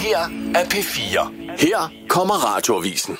her er P4. Her kommer Radioavisen.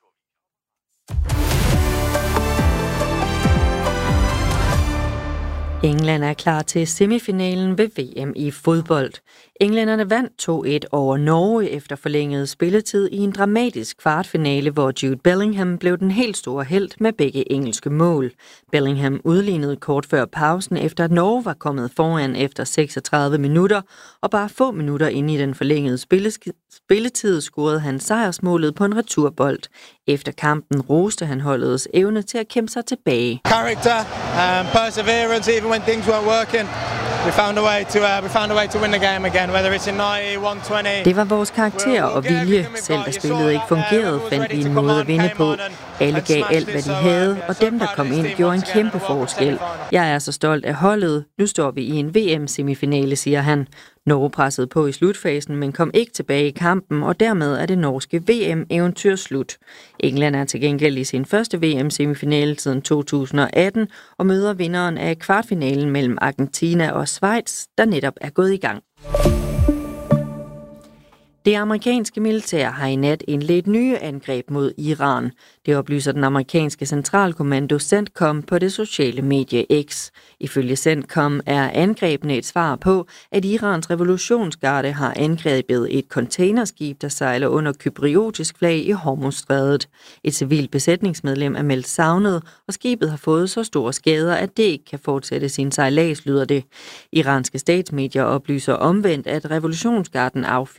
England er klar til semifinalen ved VM i fodbold. Englænderne vandt 2-1 over Norge efter forlænget spilletid i en dramatisk kvartfinale, hvor Jude Bellingham blev den helt store helt med begge engelske mål. Bellingham udlignede kort før pausen, efter at Norge var kommet foran efter 36 minutter, og bare få minutter inde i den forlængede spilletid scorede han sejrsmålet på en returbold. Efter kampen roste han holdets evne til at kæmpe sig tilbage. Character and perseverance, even when things weren't working. We found a way to win the game again, whether it's in 90, 120. Det var vores karakter og vilje. Selv da spillet ikke fungerede, fandt vi en måde at vinde på. Alle gav alt, hvad de havde, og dem, der kom ind, gjorde en kæmpe forskel. Jeg er så stolt af holdet. Nu står vi i en VM-semifinale, siger han. Norge pressede på i slutfasen, men kom ikke tilbage i kampen, og dermed er det norske VM-eventyr slut. England er til gengæld i sin første VM-semifinale siden 2018, og møder vinderen af kvartfinalen mellem Argentina og Schweiz, der netop er gået i gang. Det amerikanske militær har i nat indledt nye angreb mod Iran. Det oplyser den amerikanske centralkommando CENTCOM på det sociale medie X. Ifølge CENTCOM er angrebene et svar på, at Irans revolutionsgarde har angrebet et containerskib, der sejler under kypriotisk flag i Hormuzstrædet. Et civilt besætningsmedlem er meldt savnet, og skibet har fået så store skader, at det ikke kan fortsætte sin sejlads, lyder det. Iranske statsmedier oplyser omvendt, at revolutionsgarden affyrer